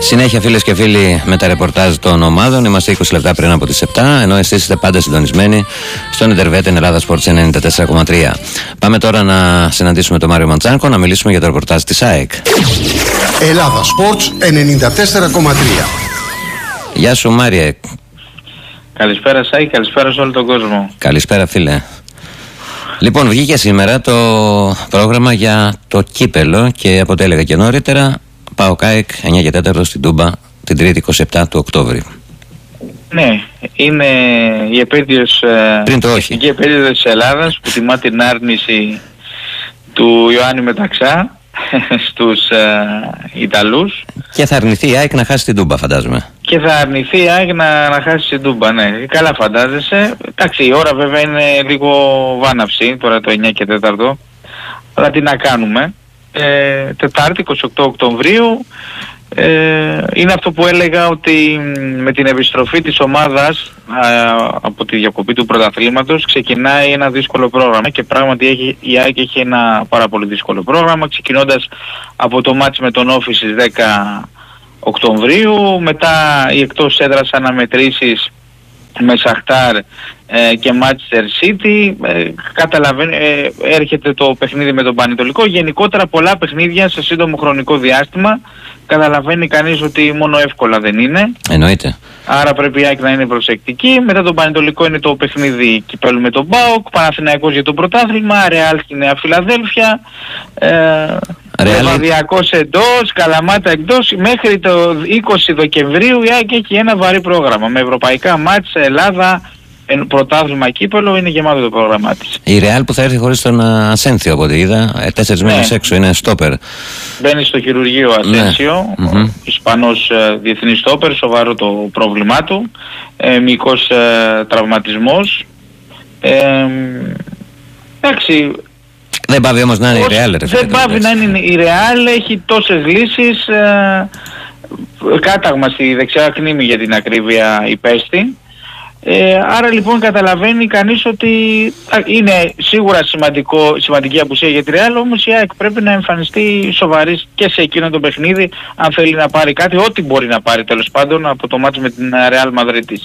Συνέχεια, φίλες και φίλοι, με τα ρεπορτάζ των ομάδων. Είμαστε 20 λεπτά πριν από τις 7, ενώ εσείς είστε πάντα συντονισμένοι στον Ιντερβέτ Ελλάδα Sports 94,3. Πάμε τώρα να συναντήσουμε τον Μάριο Μαντσάνκο να μιλήσουμε για το ρεπορτάζ της ΑΕΚ. Ελλάδα Sports 94,3. Γεια σου, Μάριε. Καλησπέρα, Σάι, καλησπέρα σε όλο τον κόσμο. Καλησπέρα, φίλε. Λοιπόν, βγήκε σήμερα το πρόγραμμα για το κύπελο και από ό,τι έλεγα και νωρίτερα, ΠΑΟΚ ΑΕΚ 9 και 4 στην Τούμπα την 3η 27 του Οκτώβρη. Ναι, είναι η επέτειος, η επέτειος της Ελλάδας που τιμά την άρνηση του Ιωάννη Μεταξά στους Ιταλούς. Και θα αρνηθεί η ΑΕΚ να χάσει την Τούμπα, φαντάζομαι. Και θα αρνηθεί η ΑΕΚ να χάσει την Τούμπα, ναι. Καλά φαντάζεσαι. Εντάξει, η ώρα βέβαια είναι λίγο βάναυση, τώρα το 9 και 4. Αλλά τι να κάνουμε. Τετάρτη, 28 Οκτωβρίου. Είναι αυτό που έλεγα, ότι με την επιστροφή της ομάδας από τη διακοπή του πρωταθλήματος ξεκινάει ένα δύσκολο πρόγραμμα, και πράγματι η ΑΕΚ έχει ένα πάρα πολύ δύσκολο πρόγραμμα, ξεκινώντας από το μάτς με τον Όφη στις 10 Οκτωβρίου, μετά οι εκτός έδρας αναμετρήσεις με Σαχτάρ και Manchester City, έρχεται το παιχνίδι με τον Πανετολικό. Γενικότερα πολλά παιχνίδια σε σύντομο χρονικό διάστημα. Καταλαβαίνει κανείς ότι μόνο εύκολα δεν είναι. Εννοείται. Άρα πρέπει η ΑΕΚ να είναι προσεκτική. Μετά τον Πανετολικό είναι το παιχνίδι κυπέλλου με τον ΠΑΟΚ, Παναθηναϊκός για το πρωτάθλημα, Ρεάλ στη Νέα Φιλαδέλφια, Βαδιακός εντός, Καλαμάτα εκτός. Μέχρι το 20 Δεκεμβρίου η ΑΕΚ έχει ένα βαρύ πρόγραμμα με ευρωπαϊκά μάτς, Ελλάδα, πρωτάθλημα, κύπελλο, είναι γεμάτο το πρόγραμμά της. Η Ρεάλ που θα έρθει χωρίς τον Ασένθιο, από ό,τι είδα, 4 μήνες έξω, είναι στόπερ. Μπαίνει στο χειρουργείο Ασένθιο, Ισπανός διεθνής στόπερ, σοβαρό το πρόβλημά του, μυϊκός τραυματισμός. Εντάξει. Δεν πάβει όμως να είναι η Ρεάλ. Δεν πάβει να είναι η Ρεάλ, έχει τόσες λύσεις. Κάταγμα στη δεξιά κνήμη για την ακρίβεια υπέστη. Άρα λοιπόν καταλαβαίνει κανείς ότι είναι σίγουρα σημαντική απουσία για τη Ρεάλ, όμως η ΑΕΚ πρέπει να εμφανιστεί σοβαρή και σε εκείνο το παιχνίδι, αν θέλει να πάρει κάτι, ό,τι μπορεί να πάρει τέλος πάντων από το μάτς με την Ρεάλ Μαδρίτης.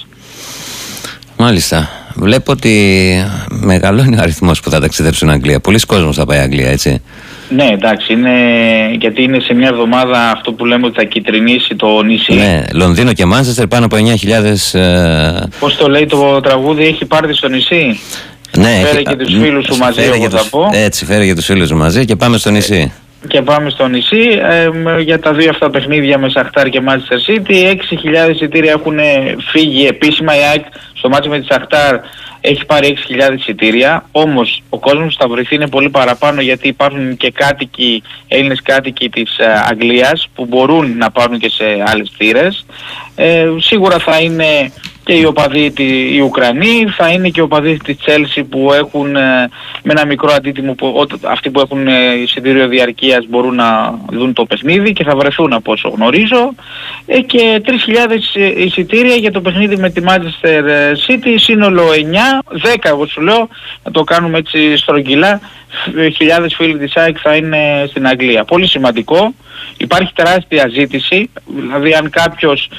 Μάλιστα. Βλέπω ότι μεγαλώνει ο αριθμός που θα ταξιδέψουν Αγγλία. Πολλοί κόσμος θα πάει Αγγλία, έτσι. Ναι, εντάξει, γιατί είναι σε μια εβδομάδα αυτό που λέμε ότι θα κυτρινίσει το νησί. Ναι, Λονδίνο και Μάντσεστερ, πάνω από 9.000. Πώς το λέει το τραγούδι, έχει πάρτι στο νησί. Ναι, φέρε και τους φίλους σου μαζί, εγώ θα πω. Έτσι, φέρε και τους φίλους σου μαζί και πάμε στο νησί. Και πάμε στο νησί για τα δύο αυτά παιχνίδια με Σαχτάρ και Manchester City. 6.000 εισιτήρια έχουν φύγει επίσημα. Η ΑΕΚ στο μάτσο με τη Σαχτάρ έχει πάρει 6.000 εισιτήρια. Όμως ο κόσμος θα βρεθεί είναι πολύ παραπάνω, γιατί υπάρχουν και κάτοικοι, Έλληνες κάτοικοι της Αγγλίας που μπορούν να πάρουν και σε άλλες θύρες. Σίγουρα θα είναι και οι οπαδοί οι Ουκρανοί, θα είναι και οι οπαδοί της Chelsea που έχουν με ένα μικρό αντίτιμο, αυτοί που έχουν εισιτήριο διαρκείας μπορούν να δουν το παιχνίδι και θα βρεθούν από όσο γνωρίζω, και 3.000 εισιτήρια για το παιχνίδι με τη Manchester City, σύνολο 9, 10 εγώ σου λέω, να το κάνουμε έτσι στρογγυλά, χιλιάδες φίλοι της ΑΕΚ θα είναι στην Αγγλία. Πολύ σημαντικό, υπάρχει τεράστια ζήτηση, δηλαδή αν κάποιος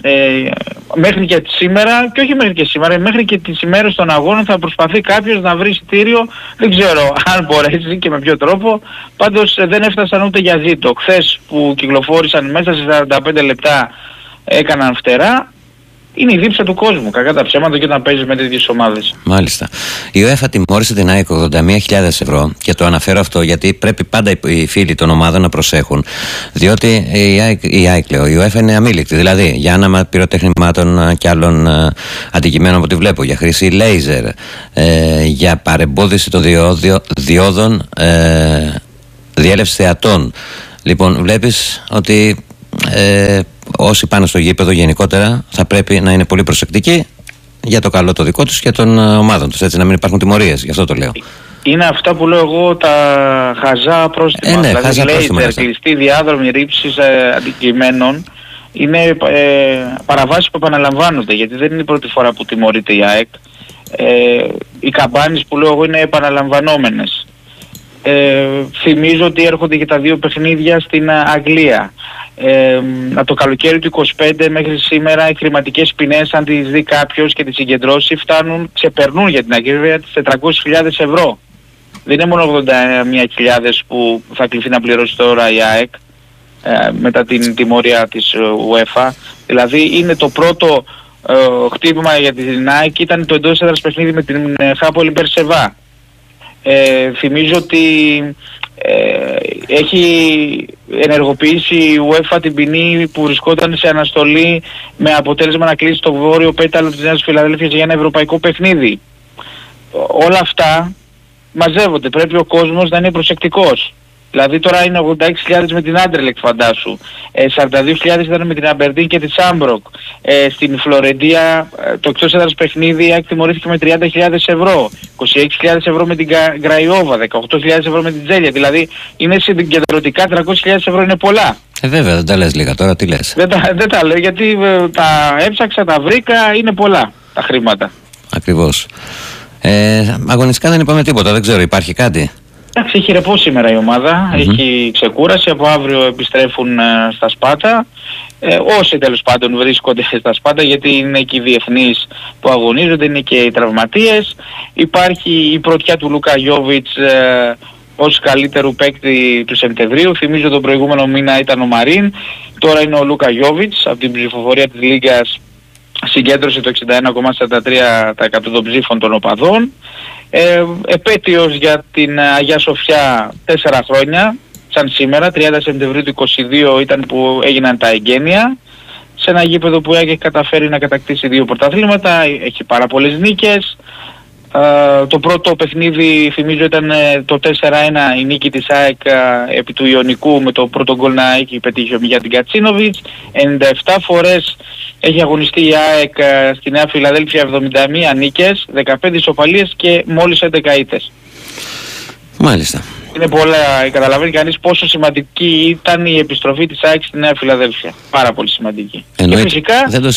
μέχρι και σήμερα, και όχι μέχρι και σήμερα, μέχρι και τις ημέρες των αγώνων θα προσπαθεί κάποιος να βρει εισιτήριο, δεν ξέρω αν μπορέσει και με ποιο τρόπο. Πάντως δεν έφτασαν ούτε για ζήτο. Χθες που κυκλοφόρησαν μέσα σε 45 λεπτά έκαναν φτερά. Είναι η δίψα του κόσμου, κακά τα ψέματα, και όταν παίζεις με τέτοιες ομάδες. Μάλιστα. Η UEFA τιμώρησε την ΑΕΚ 81.000 ευρώ, και το αναφέρω αυτό γιατί πρέπει πάντα οι φίλοι των ομάδων να προσέχουν. Διότι η UEFA είναι αμήλικτη. Δηλαδή για άναμα πυροτεχνημάτων και άλλων αντικειμένων από ό,τι βλέπω, για χρήση λέιζερ, για παρεμπόδιση των διόδων, διέλευση θεατών. Λοιπόν, βλέπεις ότι όσοι πάνε στο γήπεδο γενικότερα θα πρέπει να είναι πολύ προσεκτικοί για το καλό το δικό τους και των ομάδων τους, έτσι, να μην υπάρχουν τιμωρίες, γι' αυτό το λέω. Είναι αυτά που λέω εγώ, τα χαζά πρόστιμα, δηλαδή λέιζερ, κλειστή διάδρομη ρήψης αντικειμένων, είναι παραβάσεις που επαναλαμβάνονται, γιατί δεν είναι η πρώτη φορά που τιμωρείται η ΑΕΚ. Οι καμπάνες που λέω εγώ είναι επαναλαμβανόμενες. Θυμίζω ότι έρχονται και τα δύο παιχνίδια στην Αγγλία. από το καλοκαίρι του 25 μέχρι σήμερα οι χρηματικές ποινές, αν τις δει κάποιος και τις συγκεντρώσει, ξεπερνούν για την ακρίβεια τις 400.000 ευρώ. Δεν είναι μόνο 81.000 που θα κληθεί να πληρώσει τώρα η ΑΕΚ μετά την τιμωρία της UEFA. Δηλαδή είναι το πρώτο χτύπημα για την ΑΕΚ, ήταν το εντός έδρας παιχνίδι με την Χάπολη Μπερσεβά. Θυμίζω ότι έχει ενεργοποιήσει η UEFA την ποινή που βρισκόταν σε αναστολή με αποτέλεσμα να κλείσει το βόρειο πέταλο της Νέας Φιλαδέλφειας για ένα ευρωπαϊκό παιχνίδι. Όλα αυτά μαζεύονται, πρέπει ο κόσμος να είναι προσεκτικός. Δηλαδή τώρα είναι 86.000 με την Άντρελεκ, φαντάσου. 42.000 ήταν με την Αμπερντίν και τη Σάμπροκ. Στην Φλωρεντία το εκτός έδρας παιχνίδι εκτιμωρήθηκε με 30.000 ευρώ. 26.000 ευρώ με την Γκραϊόβα, 18.000 ευρώ με την Τζέλια. Δηλαδή είναι συγκεντρωτικά 300.000 ευρώ, είναι πολλά. Βέβαια, δεν τα λες λίγα τώρα, τι λες? Δεν τα λέω γιατί τα έψαξα, τα βρήκα, είναι πολλά τα χρήματα. Ακριβώς. Αγωνιστικά δεν είπαμε τίποτα, δεν ξέρω, υπάρχει κάτι? Εντάξει, έχει ρεπό σήμερα η ομάδα, έχει ξεκούραση, από αύριο επιστρέφουν στα Σπάτα. Όσοι τέλος πάντων βρίσκονται στα Σπάτα, γιατί είναι και οι διεθνείς που αγωνίζονται, είναι και οι τραυματίες. Υπάρχει η πρωτιά του Λούκα Γιόβιτς ως καλύτερου παίκτη του Σεπτεμβρίου. Θυμίζω τον προηγούμενο μήνα ήταν ο Μαρίν, τώρα είναι ο Λούκα Γιόβιτς. Από την ψηφοφορία της Λίγκας συγκέντρωσε το 61,43% των ψήφων των οπαδών. Επέτειος για την Αγία Σοφιά 4 χρόνια, σαν σήμερα, 30 Σεπτεμβρίου του 22 ήταν που έγιναν τα εγγένεια. Σε ένα γήπεδο που έχει καταφέρει να κατακτήσει 2 πρωταθλήματα, έχει πάρα πολλές νίκες. Το πρώτο παιχνίδι, θυμίζω, ήταν το 4-1, η νίκη της ΑΕΚ επί του Ιωνικού, με το πρώτο γκολ να έχει πετύχει ο Μιγιάτιν Κατσίνοβιτς. 97 φορές έχει αγωνιστεί η ΑΕΚ στη Νέα Φιλαδέλφεια, 71 νίκες, 15 ισοπαλίες και μόλις 11 ήττες. Μάλιστα. Είναι πολλά, καταλαβαίνει κανείς πόσο σημαντική ήταν η επιστροφή της ΑΕΚ στη Νέα Φιλαδέλφεια. Πάρα πολύ σημαντική. Εννοείται, και φυσικά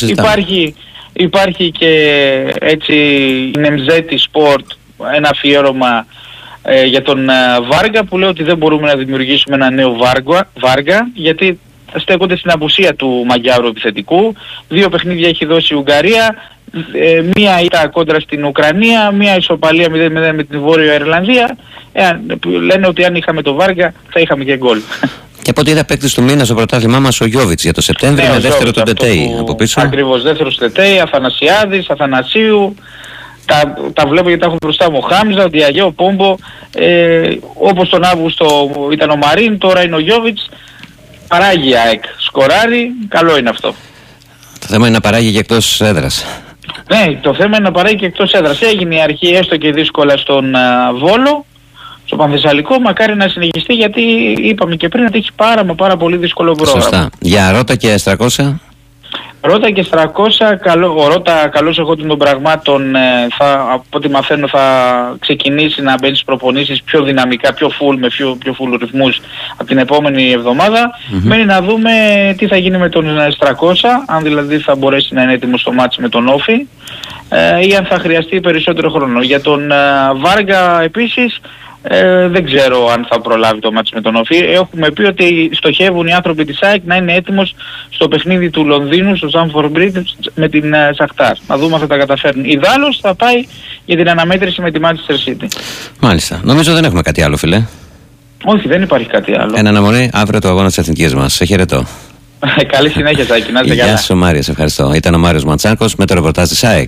υπάρχει και έτσι η Νεμζέτη Σπορτ, ένα αφιέρωμα για τον Βάργα, που λέει ότι δεν μπορούμε να δημιουργήσουμε ένα νέο Βάργα, γιατί στέκονται στην απουσία του Μαγιάρου επιθετικού. 2 παιχνίδια έχει δώσει η Ουγγαρία, μία ήττα κόντρα στην Ουκρανία, μία ισοπαλία 0-0 με την Βόρειο Ιρλανδία. Λένε ότι αν είχαμε το Βάργα θα είχαμε και γκολ. Και από ό,τι είδα, παίκτης του μήνα στο πρωτάθλημά μας ο Γιόβιτς για το Σεπτέμβριο, με δεύτερο τον Τετέι από πίσω. Ακριβώς, δεύτερος Τετέι, Αθανασιάδης, Αθανασίου. Τα βλέπω γιατί τα έχω μπροστά μου. Χάμζα, Διαγέο, Πόμπο. Όπως τον Αύγουστο ήταν ο Μαρίν, τώρα είναι ο Γιόβιτς. Παράγει η ΑΕΚ, σκοράρει, καλό είναι αυτό. Το θέμα είναι να παράγει και εκτός έδρας. Ναι, το θέμα είναι να παράγει και εκτός έδρας. Έγινε η αρχή έστω και δύσκολα στον Βόλο, στο Πανθεσσαλικό, μακάρι να συνεχιστεί, γιατί είπαμε και πριν ότι έχει πάρα πολύ δύσκολο πρόγραμμα. Σωστά. Για Ρώτα και Στρακώσα. Ρώτα και Στρακώσα, ο Ρώτα καλός εχόντων των πραγμάτων, από ό,τι μαθαίνω θα ξεκινήσει να μπαίνει στις προπονήσεις πιο δυναμικά, πιο full, με πιο full ρυθμούς από την επόμενη εβδομάδα. Μένει να δούμε τι θα γίνει με τον Στρακώσα, αν δηλαδή θα μπορέσει να είναι έτοιμο στο μάτς με τον Όφη ή αν θα χρειαστεί περισσότερο χρόνο. Για τον Βάργα επίσης, δεν ξέρω αν θα προλάβει το μάτς με τον Όφη. Έχουμε πει ότι στοχεύουν οι άνθρωποι της ΑΕΚ να είναι έτοιμος στο παιχνίδι του Λονδίνου, στο Stamford Bridge, με την Σαχτάρ. Να δούμε αν θα τα καταφέρουν. Ιδάλλως θα πάει για την αναμέτρηση με τη Manchester City. Μάλιστα. Νομίζω δεν έχουμε κάτι άλλο, φίλε. Όχι, δεν υπάρχει κάτι άλλο. Εν αναμονή αύριο το αγώνα της Εθνικής μας. Σε χαιρετώ. Καλή συνέχεια, Σάκη. Να είστε καλά. Γεια σου, Μάριο, σε ευχαριστώ. Ήταν ο Μάριος Ματσάκος με το ρεπορτάζ της ΑΕΚ.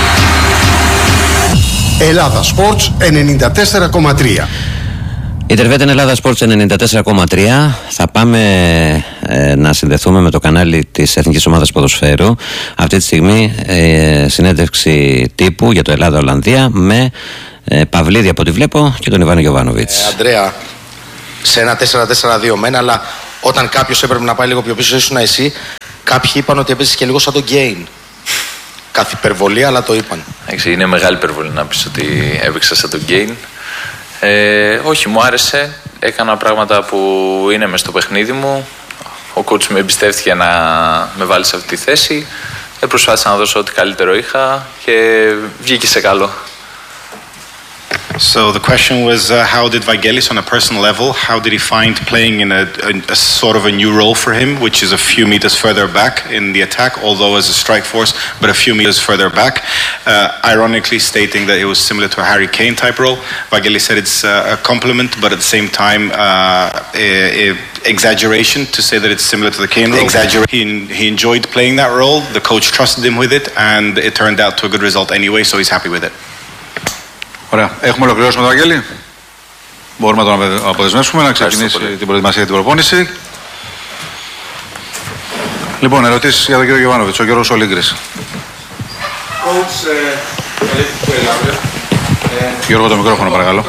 Ελλάδα Sports 94,3. Ιντερβέτε Ελλάδα Sports 94,3. Θα πάμε να συνδεθούμε με το κανάλι της Εθνικής Ομάδας Ποδοσφαίρου. Αυτή τη στιγμή συνέντευξη τύπου για το Ελλάδα-Ολλανδία με Παυλίδη, από ό,τι βλέπω, και τον Ιβάνο Γιοβάνοβιτς. Αντρέα, σε ένα 4-4-2 μένα, αλλά όταν κάποιος έπρεπε να πάει λίγο πιο πίσω, ήσουν εσύ. Κάποιοι είπαν ότι έπαιζες και λίγο σαν τον Γκέιν. Κάθε υπερβολή, αλλά το είπαν. Είναι μεγάλη υπερβολή να πεις ότι έπαιξα σαν τον Γκέιν. Όχι, μου άρεσε. Έκανα πράγματα που είναι μες στο παιχνίδι μου. Ο coach με εμπιστεύτηκε να με βάλει σε αυτή τη θέση. Προσπάθησα να δώσω ό,τι καλύτερο είχα και βγήκε σε καλό. So the question was, how did Vangelis, on a personal level, how did he find playing in a sort of a new role for him, which is a few meters further back in the attack, although as a strike force, but a few meters further back, ironically stating that it was similar to a Harry Kane type role. Vangelis said it's a compliment, but at the same time, exaggeration to say that it's similar to the Kane role. He enjoyed playing that role, the coach trusted him with it, and it turned out to a good result anyway, so he's happy with it. Ωραία. Έχουμε ολοκληρώσει με τον Βαγγέλη. Μπορούμε να τον αποδεσμεύσουμε, να ξεκινήσει την προετοιμασία για την προπόνηση. Λοιπόν, ερωτήσεις για τον κύριο Γιωβάνοβιτς, ο Γιώργος Ολίγκρης. Γιώργο, το μικρόφωνο παρακαλώ.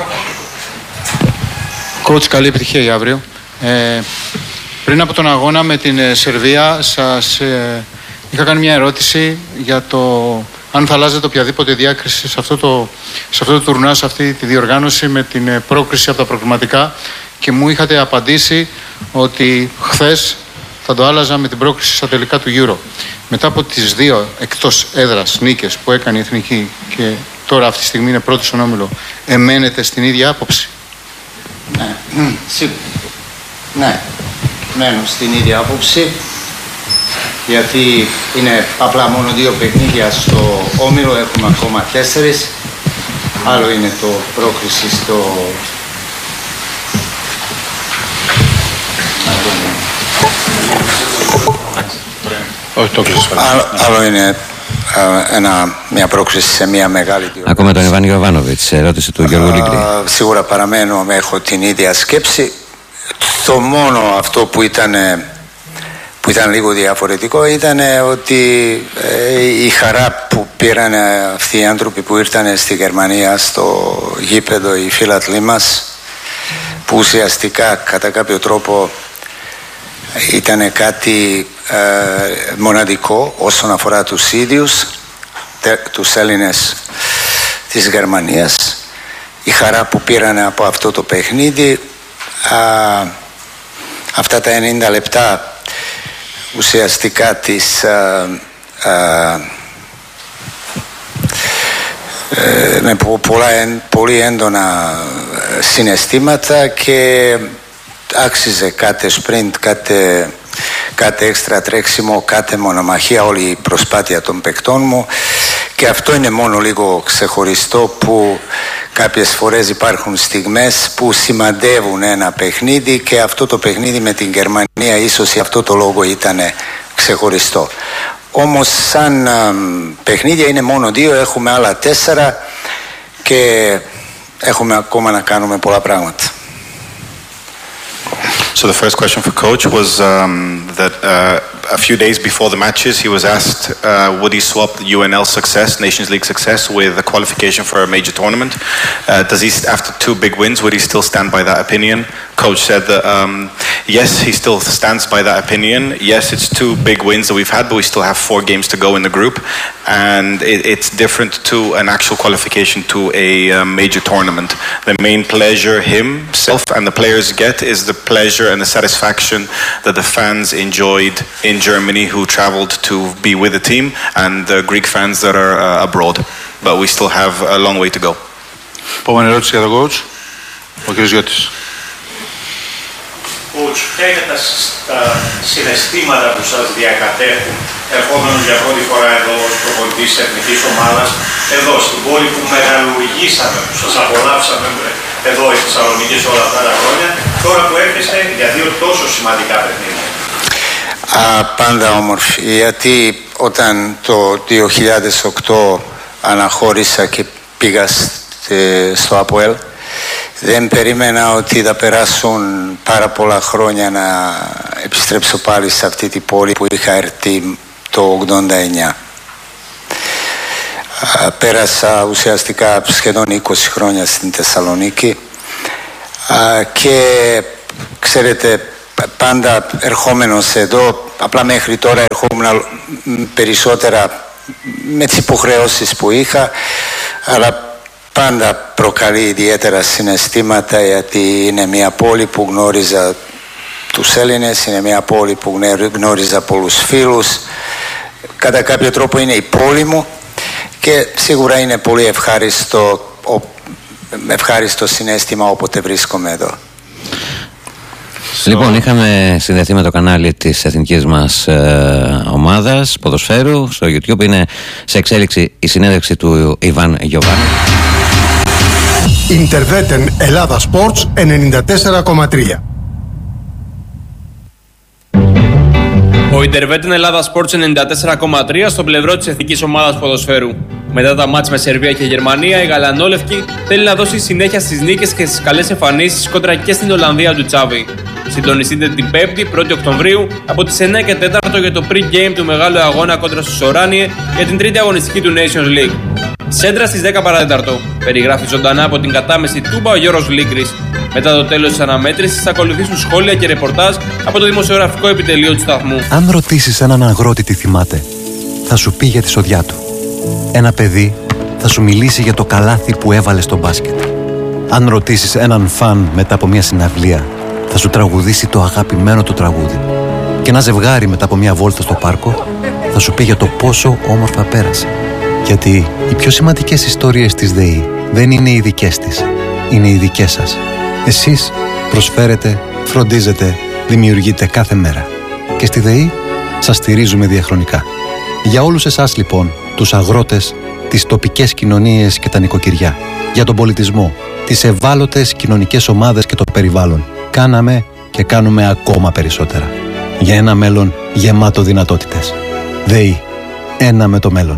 Coach, καλή επιτυχία για αύριο. Πριν από τον αγώνα με την Σερβία, σας είχα κάνει μια ερώτηση για το αν θα αλλάζετε οποιαδήποτε διάκριση σε αυτό το τουρνουά, σε αυτή τη διοργάνωση με την πρόκριση από τα προκριματικά, και μου είχατε απαντήσει ότι χθες θα το άλλαζα με την πρόκριση στα τελικά του Euro. Μετά από τις δύο εκτός έδρας νίκες που έκανε η Εθνική και τώρα αυτή τη στιγμή είναι πρώτη στον όμιλο, εμένετε στην ίδια άποψη? Ναι, σίγουρα. Ναι, μένω στην ίδια άποψη, γιατί είναι απλά μόνο δύο παιχνίδια στο όμιλο, έχουμε ακόμα 4. Άλλο είναι το πρόκριση στο... Άλλο είναι μια πρόκριση σε μια μεγάλη... Ακούμε τον Ιβάν Γιωβάνοβιτς, ερώτηση του Γιώργου Λίγκρη. Σίγουρα παραμένω, έχω την ίδια σκέψη. Το μόνο αυτό που ήταν λίγο διαφορετικό ήταν ότι η χαρά που πήραν αυτοί οι άνθρωποι που ήρθαν στη Γερμανία στο γήπεδο, οι φίλαθλοι μας, που ουσιαστικά κατά κάποιο τρόπο ήταν κάτι μοναδικό όσον αφορά τους ίδιους, τους Έλληνες της Γερμανίας. Η χαρά που πήραν από αυτό το παιχνίδι, αυτά τα 90 λεπτά ουσιαστικά με πολύ έντονα συναισθήματα, και άξιζε κάθε σπριντ, κάθε έξτρα τρέξιμο, κάθε μονομαχία, όλη η προσπάθεια των παικτών μου. Και αυτό είναι μόνο λίγο ξεχωριστό, που κάποιες φορές υπάρχουν στιγμές που σημαντεύουν ένα παιχνίδι, και αυτό το παιχνίδι με την Γερμανία ίσως για αυτό το λόγο ήταν ξεχωριστό. Όμως σαν παιχνίδια είναι μόνο 2, έχουμε άλλα 4 και έχουμε ακόμα να κάνουμε πολλά πράγματα. So the first question for Coach was that a few days before the matches, he was asked would he swap the UNL success, Nations League success, with a qualification for a major tournament. Does he, after 2 big wins, would he still stand by that opinion? Coach said that yes, he still stands by that opinion. Yes, it's 2 big wins that we've had, but we still have 4 games to go in the group, and it's different to an actual qualification to a major tournament. The main pleasure himself and the players get is the pleasure and the satisfaction that the fans enjoyed in Germany who traveled to be with the team, and the Greek fans that are abroad. But we still have a long way to go. Επόμενη ερώτηση για τον coach, ο κ. Γιώτης. Coach, ποια είναι τα συναισθήματα που σας διακατέχουν ερχόμενος για πρώτη φορά εδώ ως προπονητής της εθνικής ομάδας, εδώ στην πόλη που μεγαλουργήσαμε, που σας απολαύσαμε εδώ στη Θεσσαλονίκη σε όλα αυτά τα χρόνια, τώρα που έρχεστε για 2 τόσο σημαντικά παιχνίδια? Πάντα όμορφη, γιατί όταν το 2008 αναχώρησα και πήγα στο ΑΠΟΕΛ, δεν περίμενα ότι θα περάσουν πάρα πολλά χρόνια να επιστρέψω πάλι σε αυτή την πόλη που είχα έρθει το 89. Πέρασα ουσιαστικά σχεδόν 20 χρόνια στην Θεσσαλονίκη, και ξέρετε, πάντα ερχόμενος εδώ, απλά μέχρι τώρα ερχόμουν περισσότερα με τις υποχρεώσεις που είχα, αλλά πάντα προκαλεί ιδιαίτερα συναισθήματα, γιατί είναι μια πόλη που γνώριζα τους Έλληνες, είναι μια πόλη που γνώριζα πολλούς φίλους, κατά κάποιο τρόπο είναι η πόλη μου, και σίγουρα είναι πολύ ευχάριστο ευχάριστο συναίσθημα όποτε βρίσκομαι εδώ. Λοιπόν, είχαμε συνδεθεί με το κανάλι της εθνικής μας ομάδας ποδοσφαίρου στο YouTube. Είναι σε εξέλιξη η συνέντευξη του Ιβάν Γιοβάνη. Interveten Ελλάδα Sports 94,3. Ο Interveten Ελλάδα Sports 94,3 στο πλευρό της εθνικής ομάδας ποδοσφαίρου. Μετά τα μάτς με Σερβία και Γερμανία, η Γαλανόλευκη θέλει να δώσει συνέχεια στις νίκες και στις καλές εμφανίσεις κόντρα και στην Ολλανδία του Τσάβη. Συντονιστείτε την 5η, 1η Οκτωβρίου, από τις 9 και 4 για το pre-game του μεγάλου αγώνα κόντρα στους Οράνιε για την τρίτη αγωνιστική του Nations League. Σέντρα στις 10 παρατέταρτο. Περιγράφει ζωντανά από την κατάμεση Τούμπα ο Γιώργος Λίκρης. Μετά το τέλος της αναμέτρησης θα ακολουθήσουν σχόλια και ρεπορτάζ από το δημοσιογραφικό επιτελείο του σταθμού. Αν ρωτήσεις έναν αγρότη τι θυμάται, θα σου πει για τη σοδιά του. Ένα παιδί θα σου μιλήσει για το καλάθι που έβαλε στο μπάσκετ. Αν ρωτήσεις έναν φαν μετά από μια συναυλία, θα σου τραγουδήσει το αγαπημένο του τραγούδι. Και ένα ζευγάρι μετά από μια βόλτα στο πάρκο θα σου πει για το πόσο όμορφα πέρασε. Γιατί οι πιο σημαντικές ιστορίες της ΔΕΗ δεν είναι οι δικές της, είναι οι δικές σας. Εσείς προσφέρετε, φροντίζετε, δημιουργείτε κάθε μέρα. Και στη ΔΕΗ σας στηρίζουμε διαχρονικά. Για όλους εσάς λοιπόν, τους αγρότες, τις τοπικές κοινωνίες και τα νοικοκυριά, για τον πολιτισμό, τις ευάλωτες κοινωνικές ομάδες και το περιβάλλον, κάναμε και κάνουμε ακόμα περισσότερα. Για ένα μέλλον γεμάτο δυνατότητες. ΔΕΗ. Ένα με το μέλλον.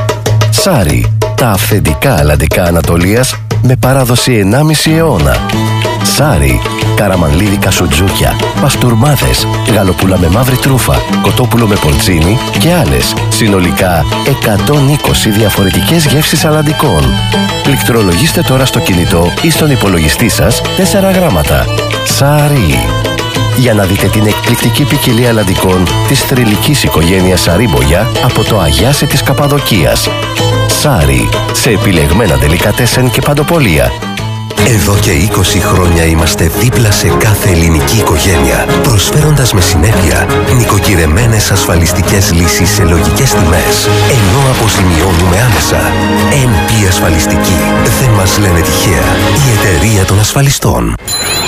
Σάρι. Τα αυθεντικά αλλαντικά Ανατολίας με παράδοση 1,5 αιώνα. Σάρι. Καραμανλίδικα σουτζούκια, παστούρμάδες, γαλοπούλα με μαύρη τρούφα, κοτόπουλο με πορτσίνι και άλλες. Συνολικά 120 διαφορετικές γεύσεις αλλαντικών. Πληκτρολογήστε τώρα στο κινητό ή στον υπολογιστή σας 4 γράμματα. Σάρι. Για να δείτε την εκπληκτική ποικιλία αλλαντικών της θρυλικής οικογένειας Σαρίμπογια από το Αγιάσι της Καπαδοκίας. Σάρι. Σε επιλεγμένα ντελικατέσεν και παντοπολία. Εδώ και 20 χρόνια είμαστε δίπλα σε κάθε ελληνική οικογένεια, προσφέροντας με συνέπεια νοικοκυρεμένες ασφαλιστικές λύσεις σε λογικές τιμές, ενώ αποζημιώνουμε άμεσα. NP Ασφαλιστική. Δεν μας λένε τυχαία. Η εταιρεία των ασφαλιστών.